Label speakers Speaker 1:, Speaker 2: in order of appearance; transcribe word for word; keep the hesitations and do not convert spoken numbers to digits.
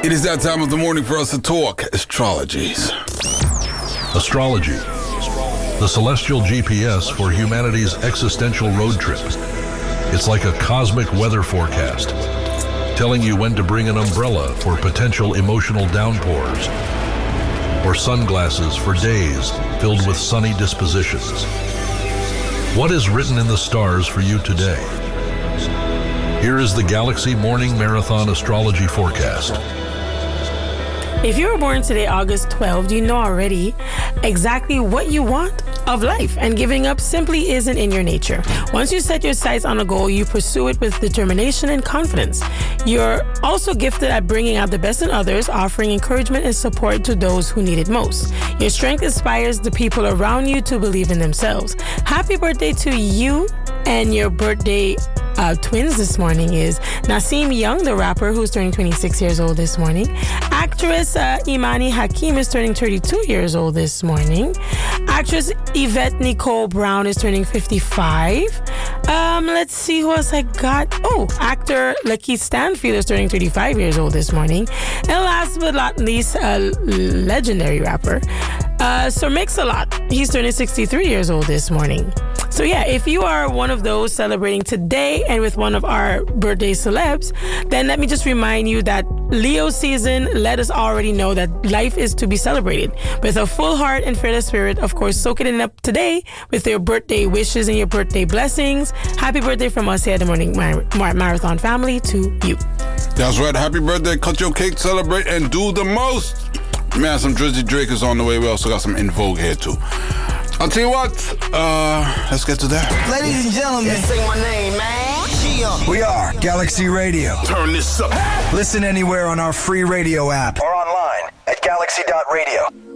Speaker 1: It is that time of the morning for us to talk astrologies.
Speaker 2: Astrology, the celestial G P S for humanity's existential road trip. It's like a cosmic weather forecast, telling you when to bring an umbrella for potential emotional downpours, or sunglasses for days filled with sunny dispositions. What is written in the stars for you today? Here is the Galaxy Morning Marathon Astrology Forecast.
Speaker 3: If you were born today, August twelfth, you know already exactly what you want of life, and giving up simply isn't in your nature. Once you set your sights on a goal, you pursue it with determination and confidence. You're also gifted at bringing out the best in others, offering encouragement and support to those who need it most. Your strength inspires the people around you to believe in themselves. Happy birthday to you, and your birthday Uh, twins this morning is Nasim Young, the rapper, who's turning twenty-six years old this morning. Actress uh, Imani Hakim is turning thirty-two years old this morning. Actress Yvette Nicole Brown is turning fifty-five. Um, let's see who else I got. Oh, actor Lakeith Stanfield is turning thirty-five years old this morning. And last but not least, a legendary rapper, uh, Sir Mix-a-Lot. He's turning sixty-three years old this morning. So yeah, if you are one of those celebrating today and with one of our birthday celebs, then let me just remind you that Leo season let us already know that life is to be celebrated. With a full heart and fearless spirit, of course, soak it in up today with your birthday wishes and your birthday blessings. Happy birthday from us here at the Morning Mar- Mar- Marathon family to you.
Speaker 1: That's right. Happy birthday. Cut your cake, celebrate, and do the most. Man, some Drizzy Drake is on the way. We also got some In Vogue here, too. I'll tell you what, uh, let's get to that.
Speaker 4: Ladies and gentlemen,
Speaker 5: say my name, man. Yeah.
Speaker 4: We are Galaxy Radio.
Speaker 1: Turn this up.
Speaker 4: Listen anywhere on our free radio app or online at galaxy dot radio.